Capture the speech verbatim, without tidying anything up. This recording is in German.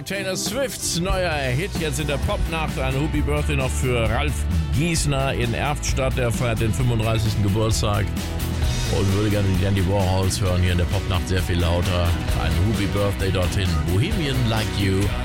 Taylor Swifts neuer Hit jetzt in der Popnacht. Ein Happy Birthday noch für Ralf Giesner in Erftstadt. Der feiert den fünfunddreißigsten Geburtstag und würde gerne die Dandy Warhols hören. Hier in der Popnacht sehr viel lauter. Ein Happy Birthday dorthin. Bohemian Like You.